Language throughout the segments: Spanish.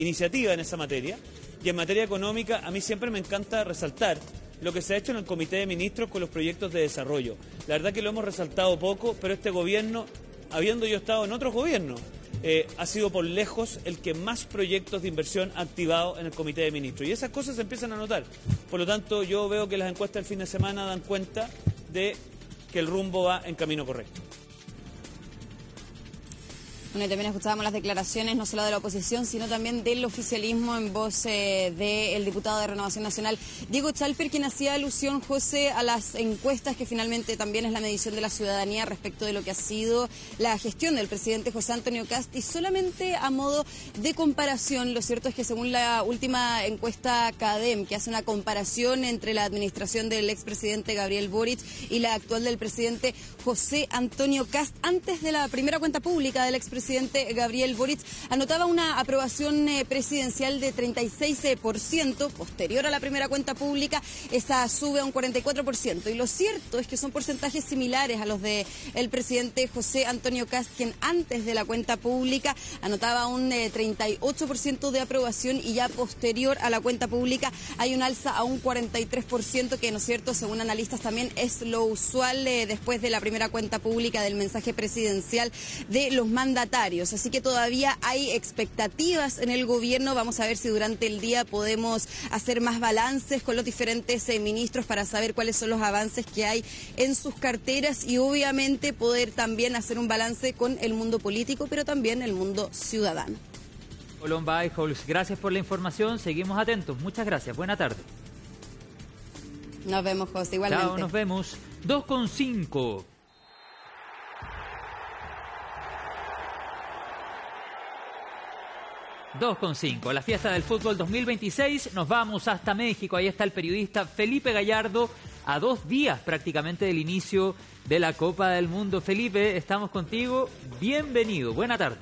iniciativa en esa materia. Y en materia económica, a mí siempre me encanta resaltar lo que se ha hecho en el Comité de Ministros con los proyectos de desarrollo. La verdad que lo hemos resaltado poco, pero este gobierno, habiendo yo estado en otros gobiernos, ha sido por lejos el que más proyectos de inversión ha activado en el Comité de Ministros. Y esas cosas se empiezan a notar. Por lo tanto, yo veo que las encuestas del fin de semana dan cuenta de que el rumbo va en camino correcto. Bueno, y también escuchábamos las declaraciones no solo de la oposición, sino también del oficialismo en voz del diputado de Renovación Nacional, Diego Chalper, quien hacía alusión, José, a las encuestas, que finalmente también es la medición de la ciudadanía respecto de lo que ha sido la gestión del presidente José Antonio Kast. Y solamente a modo de comparación, lo cierto es que según la última encuesta CADEM, que hace una comparación entre la administración del expresidente Gabriel Boric y la actual del presidente José Antonio Kast, antes de la primera cuenta pública del expresidente Gabriel Boric, anotaba una aprobación presidencial de 36%, posterior a la primera cuenta pública, esa sube a un 44%. Y lo cierto es que son porcentajes similares a los del presidente José Antonio Kast, quien antes de la cuenta pública anotaba un 38% de aprobación, y ya posterior a la cuenta pública hay un alza a un 43%, que, no es cierto, según analistas también es lo usual después de la primera cuenta pública del mensaje presidencial de los mandatarios. Así que todavía hay expectativas en el gobierno. Vamos a ver si durante el día podemos hacer más balances con los diferentes ministros para saber cuáles son los avances que hay en sus carteras, y obviamente poder también hacer un balance con el mundo político, pero también el mundo ciudadano. Colomba Eichholz, gracias por la información. Seguimos atentos. Muchas gracias. Buena tarde. Nos vemos, José. Igualmente. Chao, nos vemos. 2:05. 2:05, la fiesta del fútbol 2026, nos vamos hasta México, ahí está el periodista Felipe Gallardo, a 2 días prácticamente del inicio de la Copa del Mundo. Felipe, estamos contigo, bienvenido, buena tarde.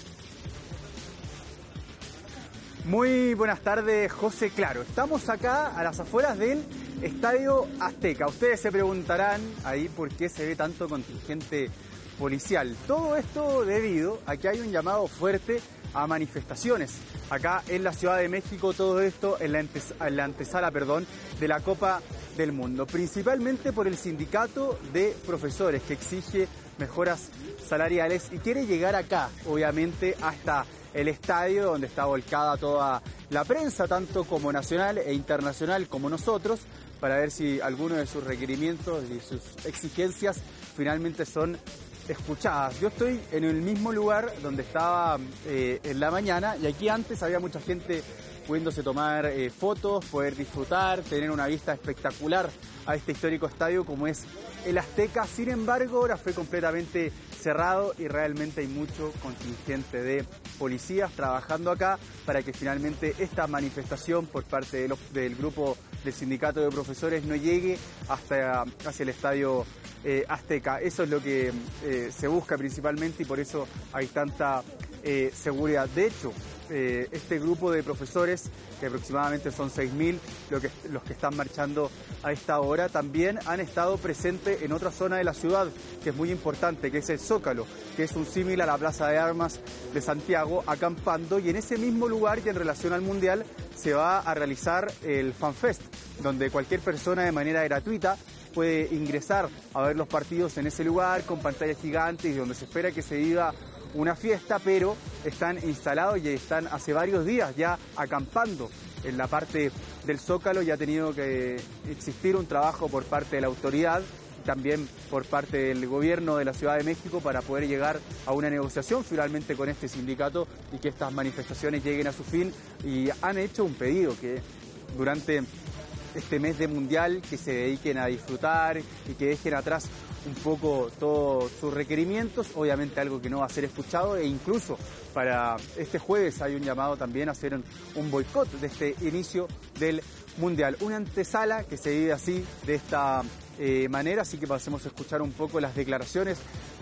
Muy buenas tardes, José. Claro, estamos acá a las afueras del Estadio Azteca. Ustedes se preguntarán ahí por qué se ve tanto contingente policial. Todo esto debido a que hay un llamado fuerte a manifestaciones acá en la Ciudad de México, todo esto en la antesala de la Copa del Mundo, principalmente por el sindicato de profesores que exige mejoras salariales y quiere llegar acá, obviamente, hasta el estadio donde está volcada toda la prensa, tanto como nacional e internacional como nosotros, para ver si alguno de sus requerimientos y sus exigencias finalmente son escuchadas. Yo estoy en el mismo lugar donde estaba en la mañana, y aquí antes había mucha gente pudiéndose tomar fotos, poder disfrutar, tener una vista espectacular a este histórico estadio como es el Azteca. Sin embargo, ahora fue completamente cerrado y realmente hay mucho contingente de policías trabajando acá para que finalmente esta manifestación por parte del grupo del sindicato de profesores no llegue hacia el estadio Azteca. Eso es lo que se busca principalmente, y por eso hay tanta seguridad. De hecho, este grupo de profesores, que aproximadamente son 6.000 los que están marchando a esta hora, también han estado presentes en otra zona de la ciudad que es muy importante, que es el Zócalo, que es un símil a la Plaza de Armas de Santiago, acampando, y en ese mismo lugar y en relación al Mundial se va a realizar el FanFest, donde cualquier persona de manera gratuita puede ingresar a ver los partidos en ese lugar con pantallas gigantes, y donde se espera que se viva una fiesta, pero están instalados y están hace varios días ya acampando en la parte del Zócalo, y ha tenido que existir un trabajo por parte de la autoridad, también por parte del gobierno de la Ciudad de México, para poder llegar a una negociación finalmente con este sindicato y que estas manifestaciones lleguen a su fin. Y han hecho un pedido que durante este mes de Mundial que se dediquen a disfrutar y que dejen atrás un poco todos sus requerimientos, obviamente algo que no va a ser escuchado, e incluso para este jueves hay un llamado también a hacer un boicot de este inicio del Mundial. Una antesala que se vive así, de esta manera, así que pasemos a escuchar un poco las declaraciones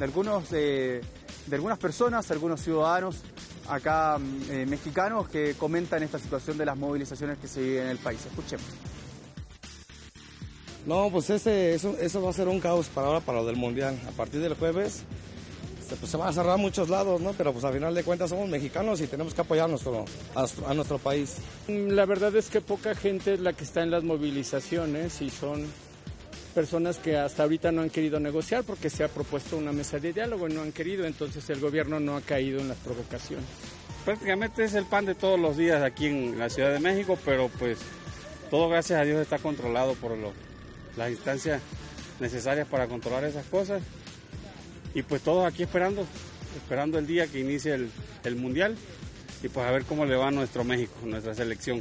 de algunas personas, algunos ciudadanos acá mexicanos que comentan esta situación de las movilizaciones que se viven en el país. Escuchemos. No, pues eso va a ser un caos para ahora, para lo del Mundial. A partir del jueves se van a cerrar muchos lados, ¿no? Pero pues al final de cuentas somos mexicanos y tenemos que apoyar a nuestro país. La verdad es que poca gente es la que está en las movilizaciones y son personas que hasta ahorita no han querido negociar porque se ha propuesto una mesa de diálogo y no han querido, entonces el gobierno no ha caído en las provocaciones. Prácticamente es el pan de todos los días aquí en la Ciudad de México, pero pues todo gracias a Dios está controlado por las instancias necesarias para controlar esas cosas y pues todos aquí esperando el día que inicie el Mundial y pues a ver cómo le va a nuestro México, nuestra selección.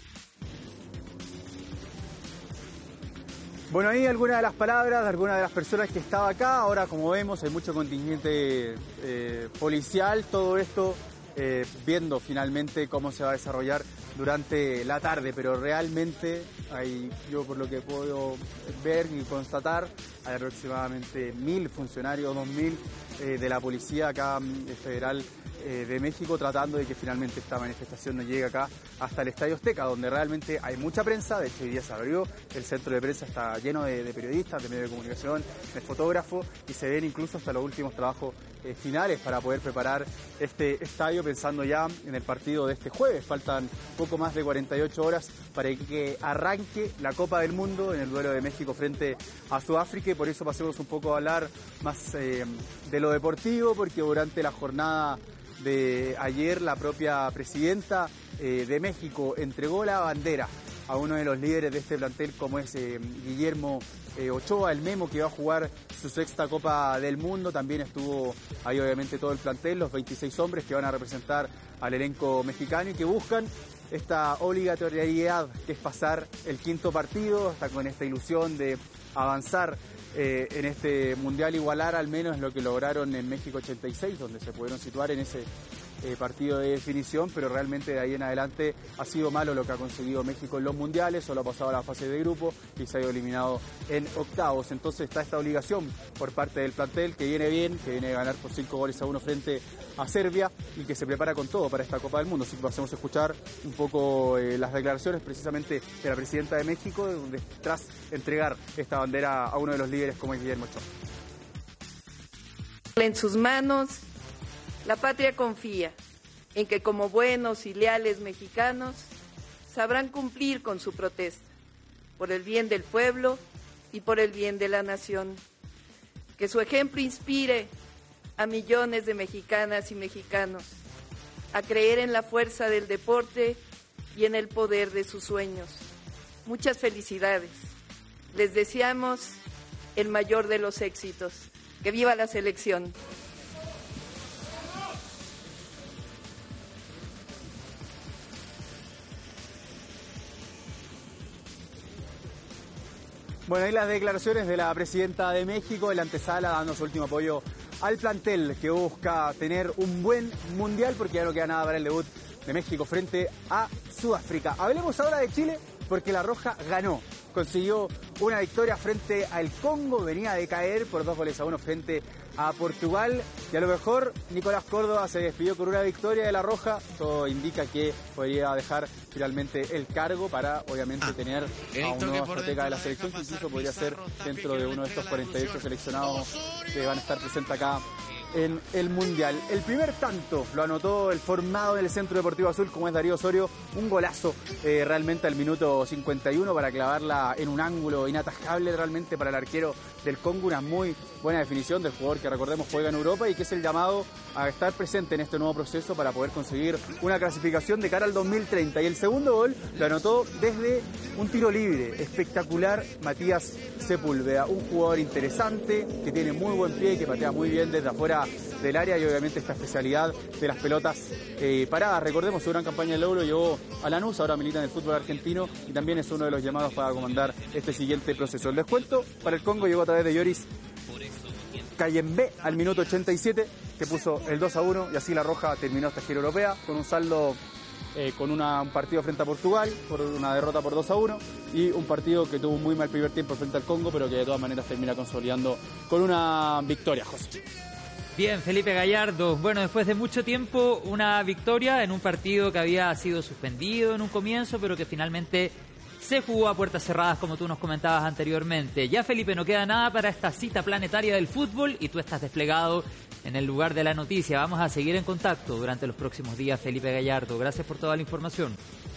Bueno, ahí algunas de las palabras de algunas de las personas que estaba acá. Ahora, como vemos, hay mucho contingente policial, todo esto viendo finalmente cómo se va a desarrollar durante la tarde, pero realmente yo por lo que puedo ver y constatar, hay aproximadamente 1.000 funcionarios, 2.000 de la policía acá federal de México tratando de que finalmente esta manifestación no llegue acá hasta el Estadio Azteca, donde realmente hay mucha prensa. De hecho, hoy día se abrió, el centro de prensa está lleno de periodistas, de medios de comunicación, de fotógrafos, y se ven incluso hasta los últimos trabajos finales para poder preparar este estadio pensando ya en el partido de este jueves. Faltan poco más de 48 horas para que arranque la Copa del Mundo en el duelo de México frente a Sudáfrica, y por eso pasemos un poco a hablar más de lo deportivo, porque durante la jornada de ayer la propia presidenta de México entregó la bandera a uno de los líderes de este plantel, como es Guillermo Ochoa, el Memo, que va a jugar su sexta Copa del Mundo. También estuvo ahí obviamente todo el plantel, los 26 hombres que van a representar al elenco mexicano y que buscan esta obligatoriedad que es pasar el quinto partido, hasta con esta ilusión de avanzar en este Mundial, igualar al menos lo que lograron en México 86, donde se pudieron situar en ese partido de definición, pero realmente de ahí en adelante ha sido malo lo que ha conseguido México en los mundiales. Solo ha pasado a la fase de grupo y se ha ido eliminado en octavos. Entonces está esta obligación por parte del plantel, que viene bien, que viene a ganar por 5-1 frente a Serbia y que se prepara con todo para esta Copa del Mundo. Así que pasemos a escuchar un poco las declaraciones precisamente de la presidenta de México, donde tras entregar esta bandera a uno de los líderes como es Guillermo Ochoa. En sus manos, la patria confía en que como buenos y leales mexicanos sabrán cumplir con su protesta por el bien del pueblo y por el bien de la nación. Que su ejemplo inspire a millones de mexicanas y mexicanos a creer en la fuerza del deporte y en el poder de sus sueños. Muchas felicidades. Les deseamos el mayor de los éxitos. ¡Que viva la selección! Bueno, ahí las declaraciones de la presidenta de México en la antesala, dando su último apoyo al plantel que busca tener un buen mundial, porque ya no queda nada para el debut de México frente a Sudáfrica. Hablemos ahora de Chile, porque la Roja ganó. Consiguió una victoria frente al Congo, venía de caer por 2-1 frente a Portugal, y a lo mejor Nicolás Córdoba se despidió con una victoria de la Roja. Todo indica que podría dejar finalmente el cargo para obviamente tener a un nuevo estratega de la selección, que incluso podría ser dentro de uno de estos 48 seleccionados que van a estar presentes acá en el Mundial. El primer tanto lo anotó el formado en el Centro Deportivo Azul, como es Darío Osorio, un golazo realmente al minuto 51 para clavarla en un ángulo inatajable realmente para el arquero del Congo. Una muy buena definición del jugador que, recordemos, juega en Europa y que es el llamado a estar presente en este nuevo proceso para poder conseguir una clasificación de cara al 2030. Y el segundo gol lo anotó desde un tiro libre, espectacular, Matías Sepúlveda, un jugador interesante que tiene muy buen pie y que patea muy bien desde afuera del área, y obviamente esta especialidad de las pelotas paradas. Recordemos, su gran campaña de logro llevó a Lanús, ahora milita en el fútbol argentino y también es uno de los llamados para comandar este siguiente proceso. El descuento para el Congo llegó a través de Yoris Cayembe al minuto 87, que puso el 2-1, y así la Roja terminó esta gira europea con un saldo con un partido frente a Portugal, por una derrota por 2-1, y un partido que tuvo un muy mal primer tiempo frente al Congo, pero que de todas maneras termina consolidando con una victoria, José. Bien, Felipe Gallardo. Bueno, después de mucho tiempo, una victoria en un partido que había sido suspendido en un comienzo, pero que finalmente se jugó a puertas cerradas, como tú nos comentabas anteriormente. Ya, Felipe, no queda nada para esta cita planetaria del fútbol y tú estás desplegado en el lugar de la noticia. Vamos a seguir en contacto durante los próximos días, Felipe Gallardo. Gracias por toda la información.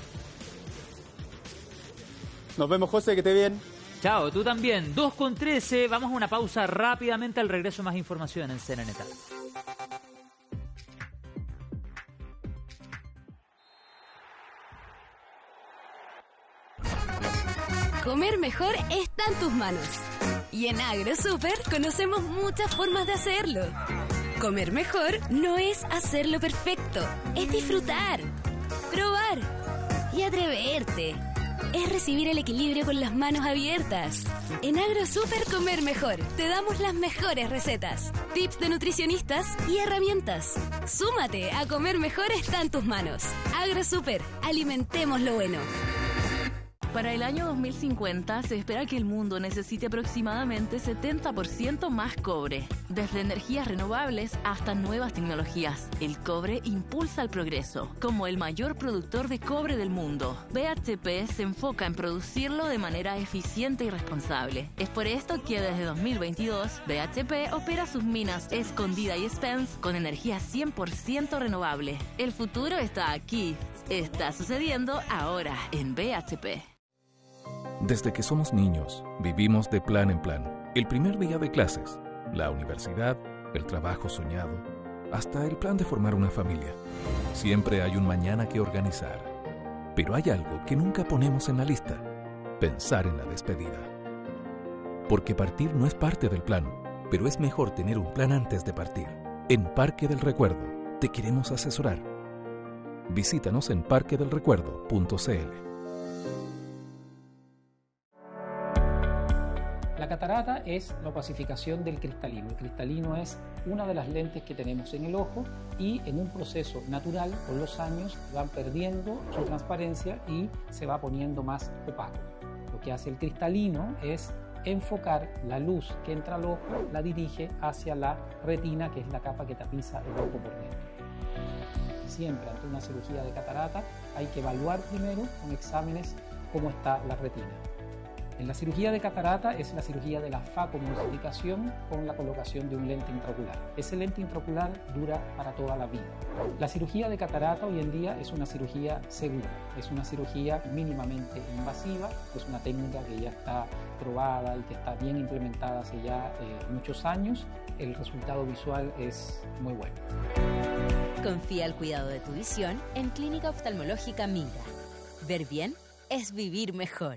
Nos vemos, José, que esté bien. Chao, tú también. 2:13, vamos a una pausa rápidamente. Al regreso más información en CNN Tarde. Comer mejor está en tus manos. Y en AgroSuper conocemos muchas formas de hacerlo. Comer mejor no es hacerlo perfecto, es disfrutar, probar y atreverte. Es recibir el equilibrio con las manos abiertas. En AgroSuper Comer Mejor te damos las mejores recetas, tips de nutricionistas y herramientas. Súmate a Comer Mejor está en tus manos. AgroSuper, alimentemos lo bueno. Para el año 2050 se espera que el mundo necesite aproximadamente 70% más cobre. Desde energías renovables hasta nuevas tecnologías, el cobre impulsa el progreso. Como el mayor productor de cobre del mundo, BHP se enfoca en producirlo de manera eficiente y responsable. Es por esto que desde 2022, BHP opera sus minas Escondida y Spence con energía 100% renovable. El futuro está aquí. Está sucediendo ahora en BHP. Desde que somos niños, vivimos de plan en plan. El primer día de clases, la universidad, el trabajo soñado, hasta el plan de formar una familia. Siempre hay un mañana que organizar. Pero hay algo que nunca ponemos en la lista: pensar en la despedida. Porque partir no es parte del plan, pero es mejor tener un plan antes de partir. En Parque del Recuerdo, te queremos asesorar. Visítanos en parquedelrecuerdo.cl. La catarata es la opacificación del cristalino. El cristalino es una de las lentes que tenemos en el ojo y en un proceso natural, con los años, van perdiendo su transparencia y se va poniendo más opaco. Lo que hace el cristalino es enfocar la luz que entra al ojo, la dirige hacia la retina, que es la capa que tapiza el ojo por dentro. Siempre ante una cirugía de catarata hay que evaluar primero con exámenes cómo está la retina. En la cirugía de catarata es la cirugía de la facomultiplicación con la colocación de un lente intraocular. Ese lente intraocular dura para toda la vida. La cirugía de catarata hoy en día es una cirugía segura, es una cirugía mínimamente invasiva, es una técnica que ya está probada y que está bien implementada hace ya muchos años. El resultado visual es muy bueno. Confía el cuidado de tu visión en Clínica Oftalmológica Minga. Ver bien es vivir mejor.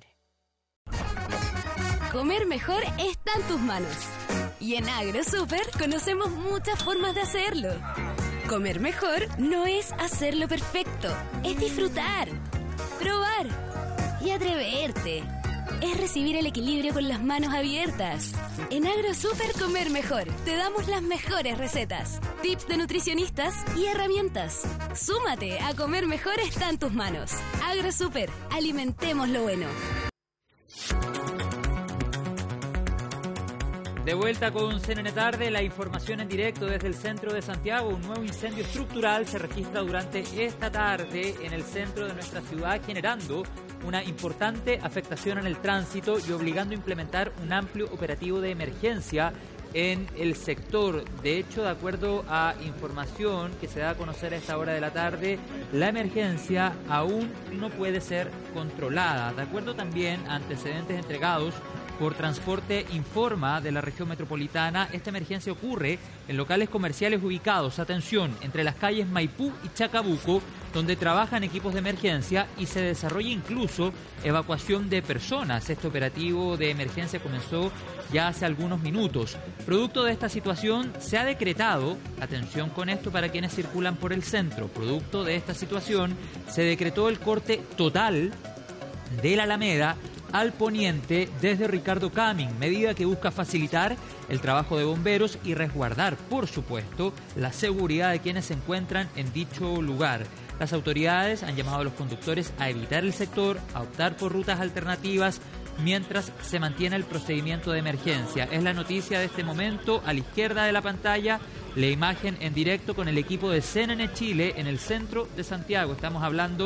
Comer mejor está en tus manos. Y en AgroSuper conocemos muchas formas de hacerlo. Comer mejor no es hacerlo perfecto, es disfrutar, probar y atreverte. Es recibir el equilibrio con las manos abiertas. En AgroSuper Comer Mejor te damos las mejores recetas, tips de nutricionistas y herramientas. Súmate a Comer Mejor está en tus manos. AgroSuper, alimentemos lo bueno. De vuelta con CNN Tarde, la información en directo desde el centro de Santiago. Un nuevo incendio estructural se registra durante esta tarde en el centro de nuestra ciudad, generando una importante afectación en el tránsito y obligando a implementar un amplio operativo de emergencia en el sector. De hecho, de acuerdo a información que se da a conocer a esta hora de la tarde, la emergencia aún no puede ser controlada. De acuerdo también a antecedentes entregados por Transporte Informa de la región metropolitana, esta emergencia ocurre en locales comerciales ubicados, atención, entre las calles Maipú y Chacabuco, donde trabajan equipos de emergencia y se desarrolla incluso evacuación de personas. Este operativo de emergencia comenzó ya hace algunos minutos. Producto de esta situación se ha decretado, atención con esto para quienes circulan por el centro, producto de esta situación se decretó el corte total de la Alameda al poniente desde Ricardo Camin, medida que busca facilitar el trabajo de bomberos y resguardar, por supuesto, la seguridad de quienes se encuentran en dicho lugar. Las autoridades han llamado a los conductores a evitar el sector, a optar por rutas alternativas mientras se mantiene el procedimiento de emergencia. Es la noticia de este momento. A la izquierda de la pantalla, la imagen en directo con el equipo de CNN Chile en el centro de Santiago. Estamos hablando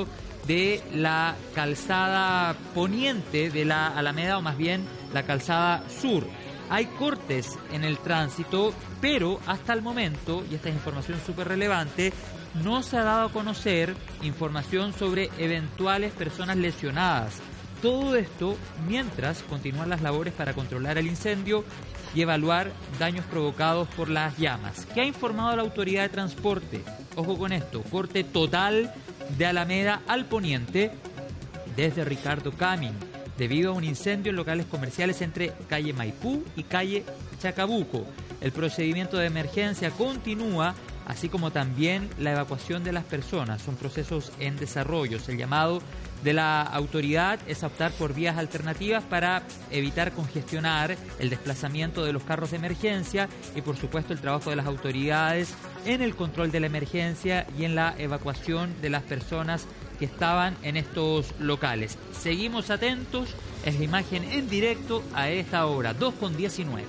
de la calzada poniente de la Alameda, o más bien la calzada sur. Hay cortes en el tránsito, pero hasta el momento, y esta es información súper relevante, no se ha dado a conocer información sobre eventuales personas lesionadas. Todo esto mientras continúan las labores para controlar el incendio y evaluar daños provocados por las llamas. ¿Qué ha informado la autoridad de transporte? Ojo con esto, corte total de Alameda al poniente desde Ricardo Camin, debido a un incendio en locales comerciales entre calle Maipú y calle Chacabuco. El procedimiento de emergencia continúa, así como también la evacuación de las personas. Son procesos en desarrollo. El llamado de la autoridad es optar por vías alternativas para evitar congestionar el desplazamiento de los carros de emergencia y, por supuesto, el trabajo de las autoridades en el control de la emergencia y en la evacuación de las personas que estaban en estos locales. Seguimos atentos, es la imagen en directo a esta hora, 2:19.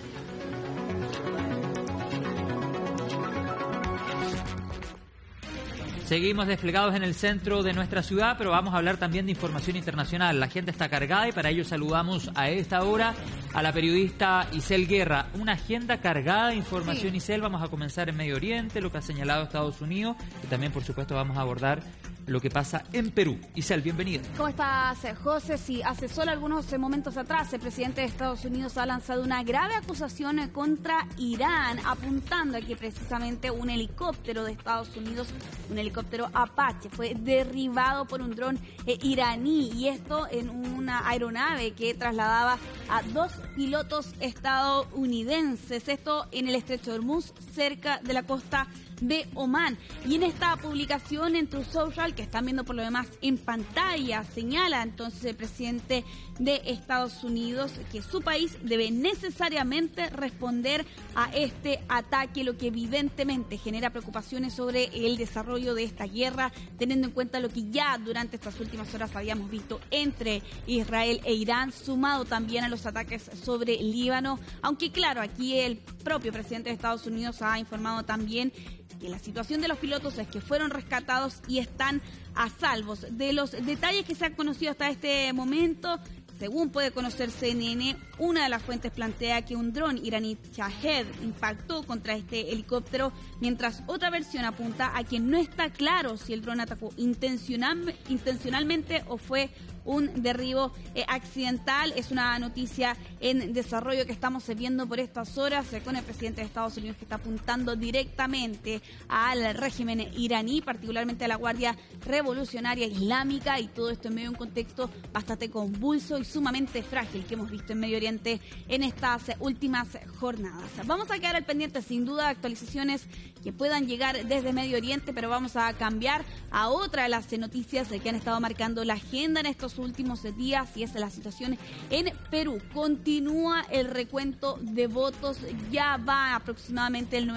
Seguimos desplegados en el centro de nuestra ciudad, pero vamos a hablar también de información internacional. La agenda está cargada y para ello saludamos a esta hora a la periodista Isel Guerra. Una agenda cargada de información, sí. Isel, vamos a comenzar en Medio Oriente, lo que ha señalado Estados Unidos, y también, por supuesto, vamos a abordar lo que pasa en Perú. Isel, bienvenida. ¿Cómo estás, José? Sí, hace solo algunos momentos atrás el presidente de Estados Unidos ha lanzado una grave acusación contra Irán, apuntando a que precisamente un helicóptero de Estados Unidos, un helicóptero Apache, fue derribado por un dron iraní, y esto en una aeronave que trasladaba a 2 pilotos estadounidenses, esto en el estrecho de Hormuz, cerca de la costa de Omán. Y en esta publicación en Truth Social, que están viendo por lo demás en pantalla, señala entonces el presidente de Estados Unidos que su país debe necesariamente responder a este ataque, lo que evidentemente genera preocupaciones sobre el desarrollo de esta guerra, teniendo en cuenta lo que ya durante estas últimas horas habíamos visto entre Israel e Irán, sumado también a los ataques sobre Líbano, aunque claro, aquí el propio presidente de Estados Unidos ha informado también que la situación de los pilotos es que fueron rescatados y están a salvo. De los detalles que se han conocido hasta este momento, según puede conocer CNN, una de las fuentes plantea que un dron iraní Shahed impactó contra este helicóptero, mientras otra versión apunta a que no está claro si el dron atacó intencionalmente o fue un derribo accidental. Es una noticia en desarrollo que estamos viendo por estas horas con el presidente de Estados Unidos, que está apuntando directamente al régimen iraní, particularmente a la Guardia Revolucionaria Islámica, y todo esto en medio de un contexto bastante convulso y sumamente frágil que hemos visto en Medio Oriente en estas últimas jornadas. Vamos a quedar al pendiente sin duda de actualizaciones que puedan llegar desde Medio Oriente, pero vamos a cambiar a otra de las noticias que han estado marcando la agenda en estos últimos días, y es la situación en Perú. Continúa el recuento de votos, ya va aproximadamente el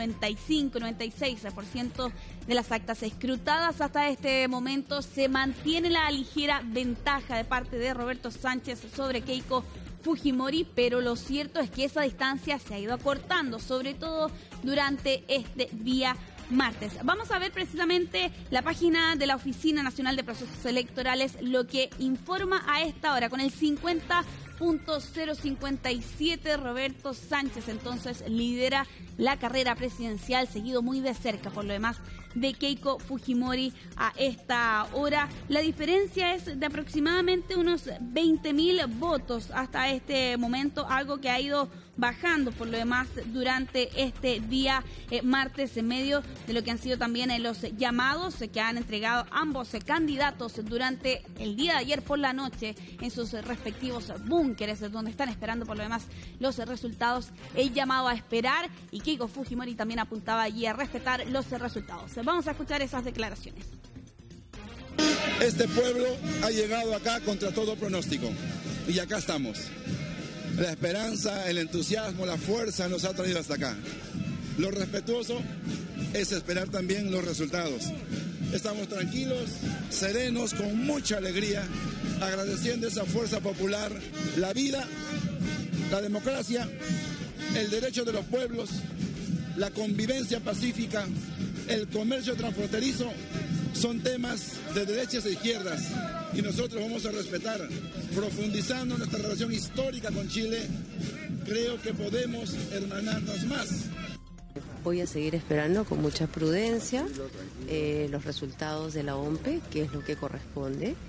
95-96% de las actas escrutadas hasta este momento. Se mantiene la ligera ventaja de parte de Roberto Sánchez sobre Keiko Fujimori, pero lo cierto es que esa distancia se ha ido acortando, sobre todo durante este día martes. Vamos a ver precisamente la página de la Oficina Nacional de Procesos Electorales, lo que informa a esta hora. Con el 50.057, Roberto Sánchez entonces lidera la carrera presidencial, seguido muy de cerca por lo demás de Keiko Fujimori a esta hora. La diferencia es de aproximadamente unos 20.000 votos hasta este momento, algo que ha ido bajando por lo demás durante este día martes, en medio de lo que han sido también los llamados que han entregado ambos candidatos durante el día de ayer por la noche en sus respectivos búnkeres, donde están esperando por lo demás los resultados. El llamado a esperar, y Keiko Fujimori también apuntaba allí a respetar los resultados. Vamos a escuchar esas declaraciones. Este pueblo ha llegado acá contra todo pronóstico y acá estamos. La esperanza, el entusiasmo, la fuerza nos ha traído hasta acá. Lo respetuoso es esperar también los resultados. Estamos tranquilos, serenos, con mucha alegría, agradeciendo esa fuerza popular, la vida, la democracia, el derecho de los pueblos, la convivencia pacífica, el comercio transfronterizo, son temas de derechas e izquierdas y nosotros vamos a respetar. Profundizando nuestra relación histórica con Chile, creo que podemos hermanarnos más. Voy a seguir esperando con mucha prudencia los resultados de la OMPE, que es lo que corresponde.